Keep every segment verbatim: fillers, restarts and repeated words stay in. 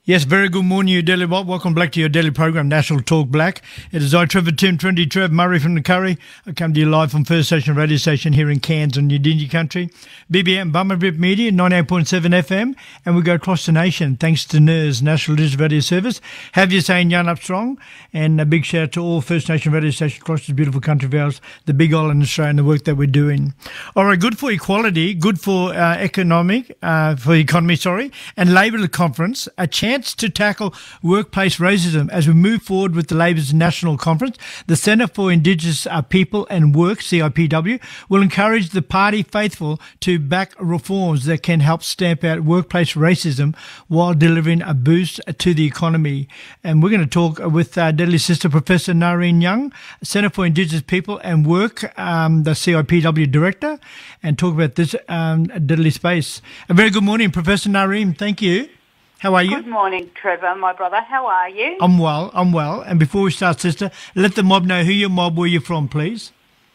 Yes, very good morning, you Daily Bob. Welcome back to your daily program, National Talk Black. It is I, Trevor Tim, twenty Trev Murray from the Curry. I come to you live from First Station Radio Station here in Cairns on Yidinji Country. B B M Bummerbip Media, ninety-eight point seven F M. And we go across the nation thanks to N I R S, National Digital Radio Service. Have you saying Yarn Up Strong. And a big shout out to all First Nation radio stations across this beautiful country of ours, the big island Australia, and the work that we're doing. All right, good for equality, good for uh, economic, uh, for economy, sorry, and Labour Conference, a chance to tackle workplace racism as we move forward with the Labour's National Conference. The Centre for Indigenous uh, People and Work, C I P W, will encourage the party faithful to back reforms that can help stamp out workplace racism while delivering a boost to the economy. And we're going to talk with our deadly sister, Professor Nareen Young, Centre for Indigenous People and Work, um, the C I P W Director, and talk about this um, deadly space. A very good morning, Professor Nareen. Thank you. How are you? Good morning, Trevor, my brother. How are you? I'm well, I'm well. And before we start, sister, let the mob know who your mob, where you're from, please.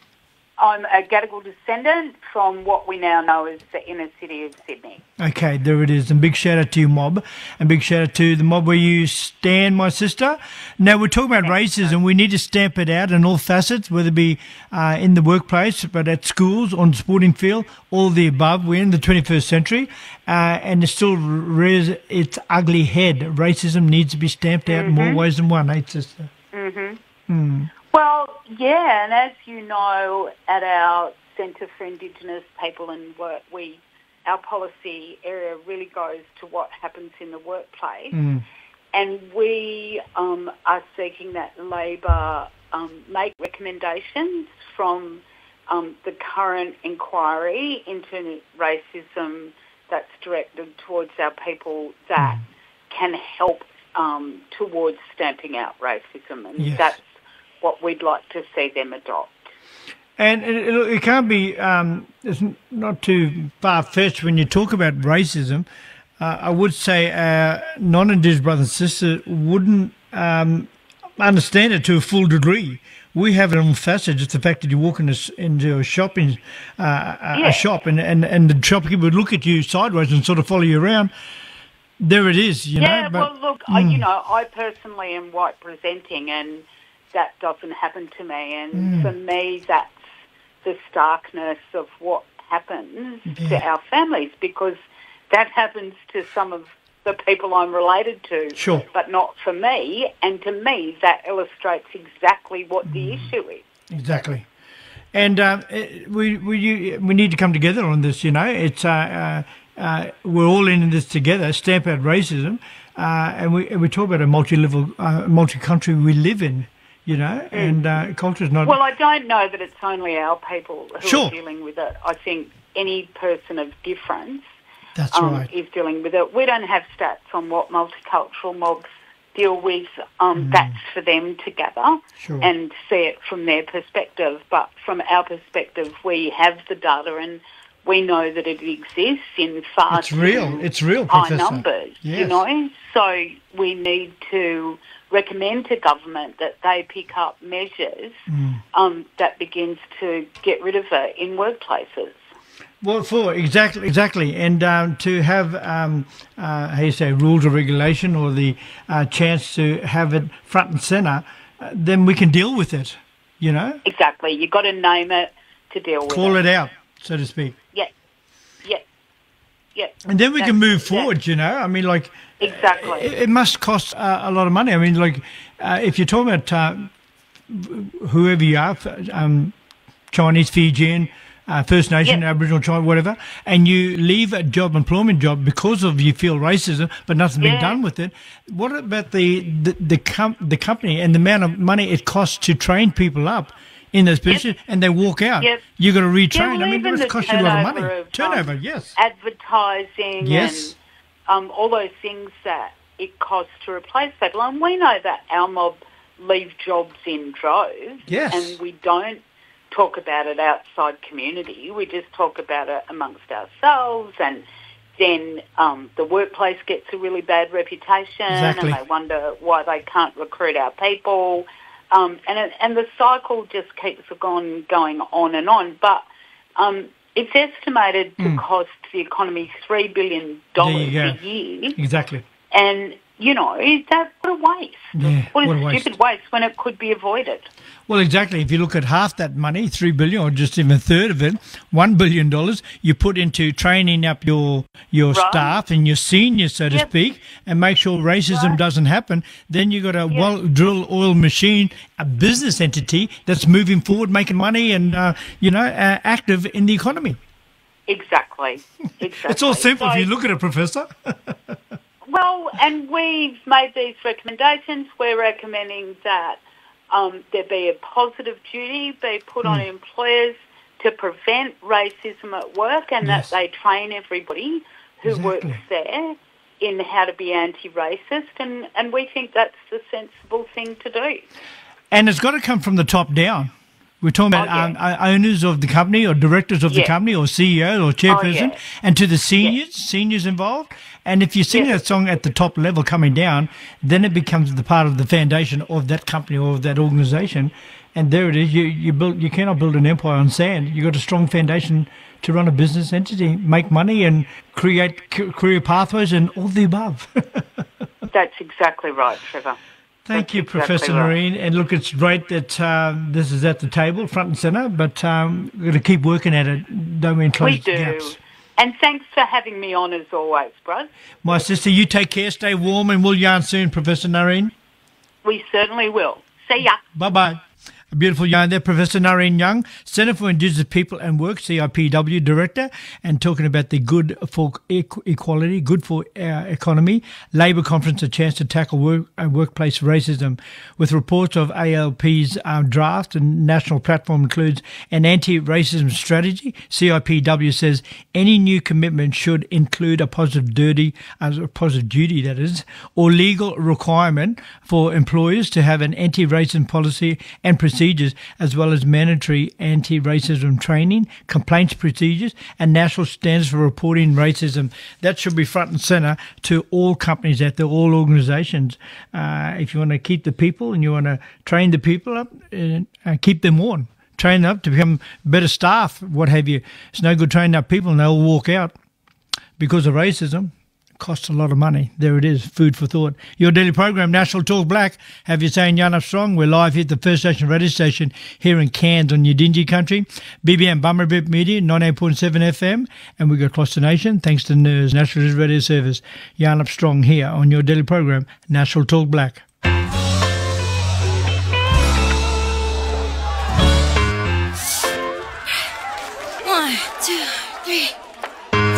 I'm a Gadigal descendant from what we now know as the inner city of Sydney. Okay, there it is. And big shout out to your mob. And big shout out to the mob where you stand, my sister. Now, we're talking about racism. We need to stamp it out in all facets, whether it be uh, in the workplace, but at schools, on the sporting field, all the above. We're in the twenty-first century, uh, and it still rears its ugly head. Racism needs to be stamped out mm-hmm. in more ways than one, eh, sister? Mm-hmm. Mm. Well, yeah, and as you know, at our Centre for Indigenous People and Work, we our policy area really goes to what happens in the workplace, mm. and we um, are seeking that Labor um, make recommendations from um, the current inquiry into racism that's directed towards our people that mm. can help um, towards stamping out racism, and yes. that's what we'd like to see them adopt. And it, it, it can't be, um, it's not too far-fetched when you talk about racism. Uh, I would say our non-Indigenous brothers and sisters wouldn't um, understand it to a full degree. We have it on facet, just the fact that you walk in a, into a shopping uh, a, yeah. a shop and, and, and the shopkeeper would look at you sideways and sort of follow you around. There it is, you yeah, know. But, well, look, mm. I, you know, I personally am white presenting, and that doesn't happen to me. And mm. for me, that's the starkness of what happens yeah. to our families, because that happens to some of the people I'm related to, sure. but not for me. And to me, that illustrates exactly what mm. the issue is. Exactly. And uh, we we we need to come together on this. You know, it's uh, uh, uh, we're all in this together. Stamp out racism, uh, and we we talk about a multi-level, uh, multi-country we live in. You know, mm. and uh, culture is not. Well, I don't know that it's only our people who sure. are dealing with it. I think any person of difference That's um, right. is dealing with it. We don't have stats on what multicultural mobs deal with. Um, mm. That's for them to gather sure. and see it from their perspective. But from our perspective, we have the data and we know that it exists in far it's real. It's real, high Professor. numbers. Yes. You know, so we need to recommend to government that they pick up measures mm. um, that begins to get rid of it in workplaces. Well, for exactly, exactly, and um, to have, um, uh, how you say, rules or regulation, or the uh, chance to have it front and centre, uh, then we can deal with it. You know, exactly. You've got to name it to deal with it. Call it out, so to speak. Yeah, yeah, yeah. And then we That's, can move forward. yeah. You know, I mean, like exactly. It, it must cost uh, a lot of money. I mean, like uh, if you're talking about uh, whoever you are, um, Chinese, Fijian. Uh, First Nation, yep. Aboriginal, child, whatever, and you leave a job, employment job, because of you feel racism, but nothing's yeah. been done with it. What about the the the, com- the company and the amount of money it costs to train people up in those positions, yep. and they walk out? Yep. You've got to retrain. Yeah, well, I mean, it costs you a lot of money. Of, turnover, um, yes. Advertising, yes. and um, all those things that it costs to replace people. And we know that our mob leave jobs in droves, yes. and we don't talk about it outside community. We just talk about it amongst ourselves, and then um, the workplace gets a really bad reputation, exactly. and they wonder why they can't recruit our people. Um, and it, and the cycle just keeps on going on and on. But um, it's estimated to mm. cost the economy three billion dollars a year. Exactly. And you know, that what a waste. Yeah, what a, what a waste. stupid waste when it could be avoided. Well, exactly. If you look at half that money, three billion dollars, or just even a third of it, one billion dollars, you put into training up your your Right. staff and your seniors, so to Yep. speak, and make sure racism Right. doesn't happen. Then you've got a well-drilled oil machine, a business entity that's moving forward, making money and, uh, you know, uh, active in the economy. Exactly. Exactly. It's all simple So- if you look at it, Professor. Well, and we've made these recommendations. We're recommending that um, there be a positive duty be put on employers to prevent racism at work, and Yes. that they train everybody who Exactly. works there in how to be anti-racist, and, and we think that's the sensible thing to do. And it's got to come from the top down. We're talking about Oh, yeah. um, owners of the company or directors of the Yeah. company or C E O or chairperson, yeah. and to the seniors, seniors involved. And if you sing Yeah. that song at the top level coming down, then it becomes the part of the foundation of that company or of that organisation. And there it is. You you build. You cannot build an empire on sand. You've got a strong foundation to run a business entity, make money, and create c- career pathways, and all the above. That's exactly right, Trevor. Thank That's you, exactly Professor right. Noreen. And look, it's great that um, this is at the table, front and centre, but um, we've got to keep working at it, don't we, and close We do. gaps. And thanks for having me on as always, Brad. My sister, you take care, stay warm, and we'll yarn soon, Professor Noreen. We certainly will. See ya. Bye-bye. A beautiful yarn there, Professor Noreen Young, Centre for Indigenous People and Work, C I P W Director, and talking about the good for equ- equality, good for our economy, Labour Conference, a chance to tackle work, uh, workplace racism, with reports of A L P's um, draft and national platform includes an anti-racism strategy. C I P W says any new commitment should include a positive duty, uh, a positive duty that is, or legal requirement for employers to have an anti-racism policy and procedures, as well as mandatory anti-racism training, complaints procedures, and national standards for reporting racism. That should be front and centre to all companies out there, all organisations. Uh, if you want to keep the people and you want to train the people up, uh, uh, keep them on. Train them up to become better staff, what have you. It's no good training up people and they'll walk out because of racism. Costs a lot of money. There it is, food for thought. Your daily program, National Talk Black. Have you saying Yarn Up Strong? We're live here at the First Station radio station here in Cairns on Yidinji country. B B M Bummerbip Media, ninety-eight point seven F M. And we go across the nation thanks to N E R S, National Radio Service. Yarn Up Strong here on your daily program, National Talk Black.